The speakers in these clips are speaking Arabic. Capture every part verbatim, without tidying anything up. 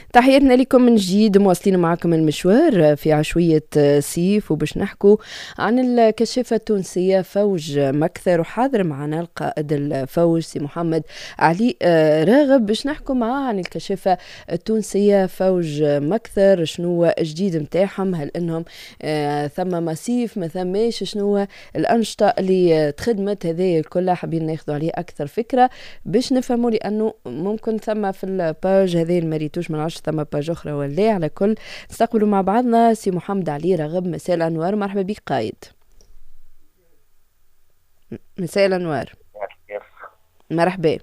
تحياتنا لكم من جديد، مواصلين معكم المشوار في عشوية سيف، وباش نحكوا عن الكشافة التونسية فوج مكثر، وحاضر معنا القائد الفوج سي محمد علي راغب باش نحكوا معاه عن الكشافة التونسية فوج مكثر. شنو جديد متاعهم؟ هل انهم ثم مسيف ما ثماش؟ شنو الأنشطة اللي تخدمت؟ هذه كلها حابين ناخذوا عليه أكثر فكرة باش نفهموا، لأنه ممكن ثم في الباج هذه المريتوش من عشر ثم باج أخرى ولا. على كل نستقبلوا مع بعضنا سي محمد علي راغب. مساء الأنوار، مرحبا بك قايد. مساء الأنوار، مرحبا.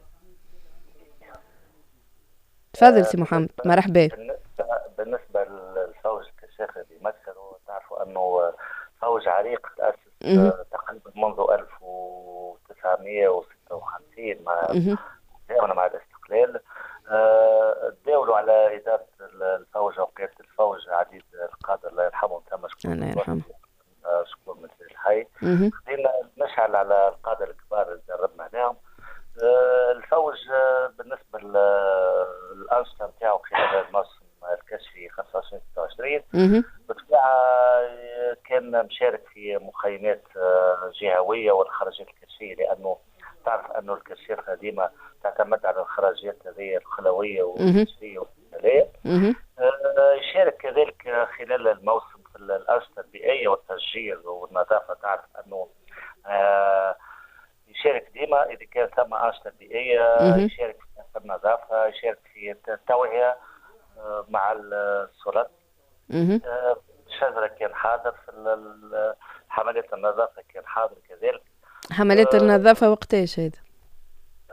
تفضل سي محمد، مرحبا. بالنسبة للفوج الكشافة بمكثر، تعرفوا أنه فوج عريق تأسس تقريبا منذ ألف وتسعمائة وستة وخمسين مع مع الاستقلال. تداولوا على إدارة الفوج وقيادة الفوج عديد القادة الله يرحمهم، تم شكون الله يرحمه شكون مثل الحي. خلينا نشعل على القادة الكبار اللي دربنا عليهم. الفوج بالنسبة للأنشطة نتاعو خلال الموسم الكشفي خمسة وعشرين ستة وعشرين بالطبيعة كان مشارك في مخيمات جهوية والخرجات الكشفية، لأنه تعرف أنه الكشافة ديما تعتمد على الخراجات هذه الخلوية والكشفية والمالية. يشارك كذلك خلال الموسم في الأنشطة البيئية والتشجير والنظافة. تعرف أنه يشارك ديما إذا كان ثم أنشطة بيئية، يشارك في النظافة، يشارك في التوعية مع السلطات. الشجرة كان حاضر في حملات النظافة، كان حاضر كذلك. حملات النظافة وقتاش هذا؟